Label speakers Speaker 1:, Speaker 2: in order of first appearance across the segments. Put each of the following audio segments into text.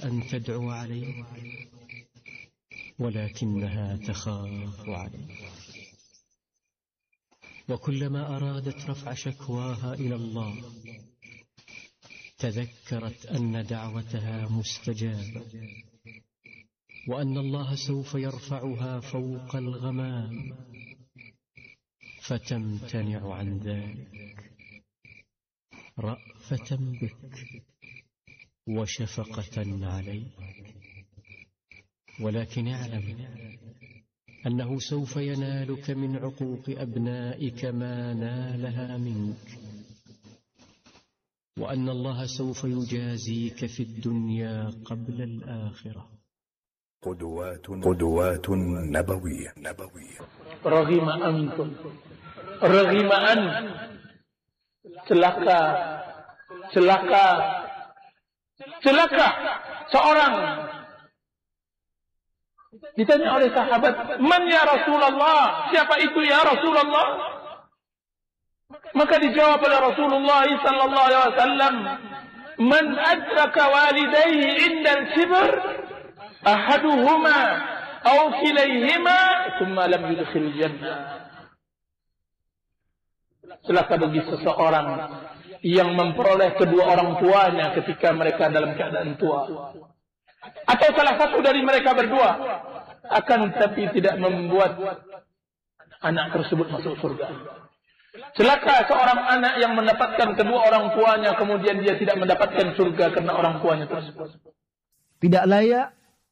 Speaker 1: أن تدعو عليه ولكنها تخاف عليه. وكلما أرادت رفع شكواها إلى الله تذكرت أن دعوتها مستجابة، وأن الله سوف يرفعها فوق الغمام، فتمتنع عن ذلك رأفة بك وشفقة عليك. ولكن اعلم أنه سوف ينالك من عقوق أبنائك ما نالها منك، وأن الله سوف يجازيك في الدنيا قبل الآخرة.
Speaker 2: قدوات نبوية.
Speaker 3: رغم أنتم، رغم أن، celaka seorang ditanya oleh sahabat, "Man ya Rasulullah?" Siapa itu ya Rasulullah? Maka dijawab oleh Rasulullah sallallahu alaihi wasallam, "Man adraka walidayhi 'inda al-kibr ahaduhuma aw kilayhima thumma lam yudkhil jannah." Celaka bagi seseorang yang memperoleh kedua orang tuanya ketika mereka dalam keadaan tua, atau salah satu dari mereka berdua, akan tapi tidak membuat anak tersebut masuk surga. Celaka seorang anak yang mendapatkan kedua orang tuanya kemudian dia tidak mendapatkan surga karena orang tuanya tersebut.
Speaker 4: Tidak layak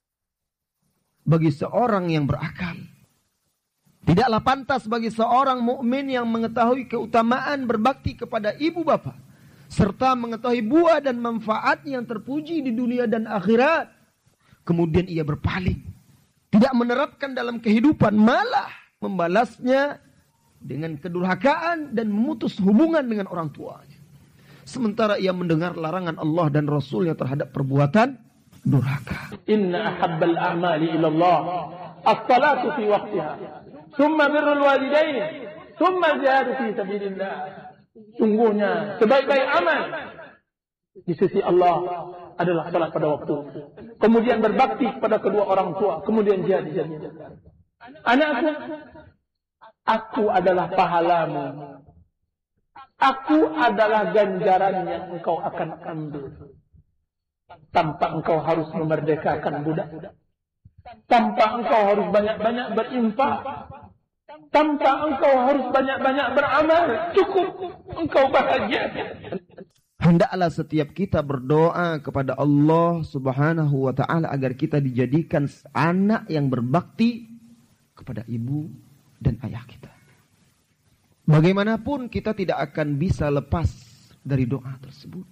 Speaker 4: bagi seorang yang berakal. Tidaklah pantas bagi seorang mukmin yang mengetahui keutamaan berbakti kepada ibu bapa, serta mengetahui buah dan manfaat yang terpuji di dunia dan akhirat, kemudian ia berpaling, tidak menerapkan dalam kehidupan, malah membalasnya dengan kedurhakaan dan memutus hubungan dengan orang tuanya. Sementara ia mendengar larangan Allah dan Rasulnya terhadap perbuatan durhaka.
Speaker 3: Inna ahabbal a'mali ilallah as-salatu fi waqtiha, thumma birrul walidain, thumma jihadu fi sabilillah. Sungguhnya sebaik-baik amal di sisi Allah adalah salat pada waktu, kemudian berbakti kepada kedua orang tua, kemudian jihad di jalan Allah. Anakku, aku adalah pahalamu, aku adalah ganjaran yang engkau akan ambil tanpa engkau harus memerdekakan budak, tanpa engkau harus banyak-banyak berinfak, tanpa engkau harus banyak-banyak beramal, cukup engkau bahagia.
Speaker 4: Hendaklah setiap kita berdoa kepada Allah Subhanahu wa taala agar kita dijadikan anak yang berbakti kepada ibu dan ayah kita. Bagaimanapun kita tidak akan bisa lepas dari doa tersebut.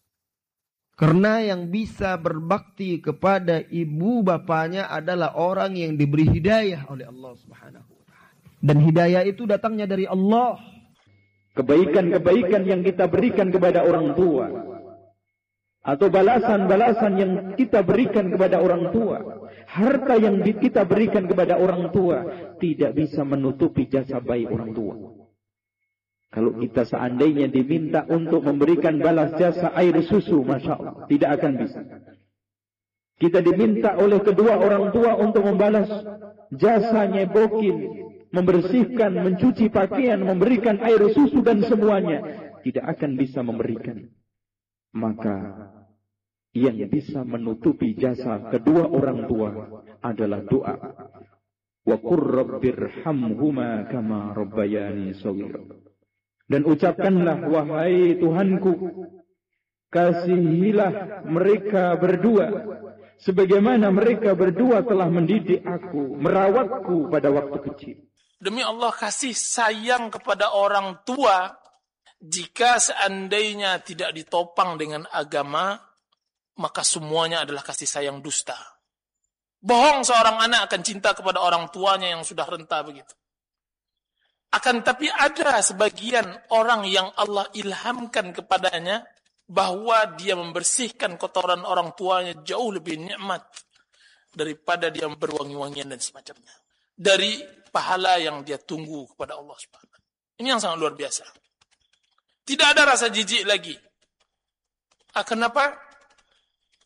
Speaker 4: Karena yang bisa berbakti kepada ibu bapanya adalah orang yang diberi hidayah oleh Allah Subhanahu wa taala. Dan hidayah itu datangnya dari Allah.
Speaker 5: Kebaikan-kebaikan yang kita berikan kepada orang tua, atau balasan-balasan yang kita berikan kepada orang tua, harta yang kita berikan kepada orang tua, tidak bisa menutupi jasa baik orang tua. Kalau kita seandainya diminta untuk memberikan balas jasa air susu, Masya Allah, tidak akan bisa. Kita diminta oleh kedua orang tua untuk membalas jasa nyebokin, membersihkan, mencuci pakaian, memberikan air susu dan semuanya, tidak akan bisa memberikan. Maka yang bisa menutupi jasa kedua orang tua adalah doa. Wa qur rabbirhamhuma kama rabbayani shaghira. Dan ucapkanlah, wahai Tuhanku, kasihilah mereka berdua sebagaimana mereka berdua telah mendidik aku, merawatku pada waktu kecil.
Speaker 3: Demi Allah, kasih sayang kepada orang tua jika seandainya tidak ditopang dengan agama, maka semuanya adalah kasih sayang dusta. Bohong seorang anak akan cinta kepada orang tuanya yang sudah renta begitu. Akan tapi ada sebagian orang yang Allah ilhamkan kepadanya bahwa dia membersihkan kotoran orang tuanya jauh lebih nikmat daripada dia berwangi-wangian dan semacamnya. Dari pahala yang dia tunggu kepada Allah Subhanahu. Ini yang sangat luar biasa. Tidak ada rasa jijik lagi. Kenapa?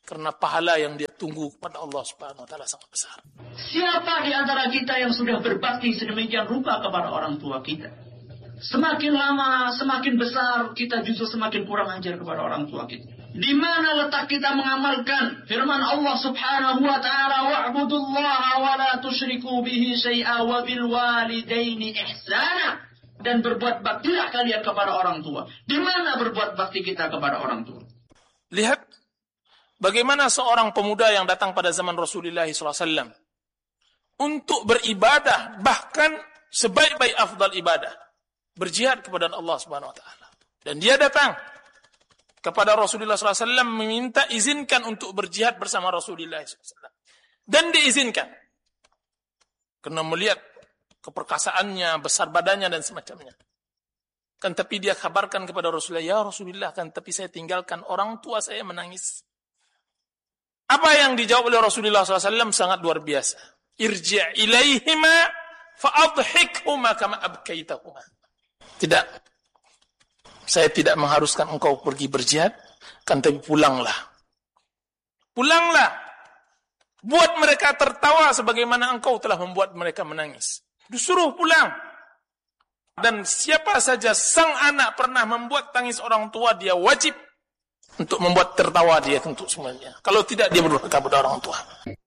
Speaker 2: Karena pahala yang dia tunggu kepada Allah Subhanahu wa taala sangat besar.
Speaker 6: Siapa di antara kita yang sudah berbakti sedemikian rupa kepada orang tua kita? Semakin lama, semakin besar, kita justru semakin kurang ajar kepada orang tua kita. Di mana letak kita mengamalkan firman Allah Subhanahu wa taala, wa'budullaha wa la tusyriku bihi syai'a wa bil walidaini ihsana, dan berbuat baktilah kalian kepada orang tua. Di mana berbuat bakti kita kepada orang tua?
Speaker 2: Lihat bagaimana seorang pemuda yang datang pada zaman Rasulullah SAW untuk beribadah, bahkan sebaik-baik afdal ibadah, berjihad kepada Allah Subhanahu wa taala. Dan dia datang kepada Rasulullah SAW meminta izinkan untuk berjihad bersama Rasulullah SAW. Dan diizinkan. Karena melihat keperkasaannya, besar badannya dan semacamnya. Kan tapi dia kabarkan kepada Rasulullah, ya Rasulullah, kan tapi saya tinggalkan orang tua saya menangis. Apa yang dijawab oleh Rasulullah SAW sangat luar biasa. Irji' ilaihima fa'adhikhuma kama abkaitahuma. Tidak. Saya tidak mengharuskan engkau pergi berjihad, kan tapi pulanglah. Pulanglah. Buat mereka tertawa sebagaimana engkau telah membuat mereka menangis. Disuruh pulang. Dan siapa saja sang anak pernah membuat tangis orang tua, dia wajib untuk membuat tertawa dia untuk semuanya. Kalau tidak, dia berdurhaka kepada orang tua.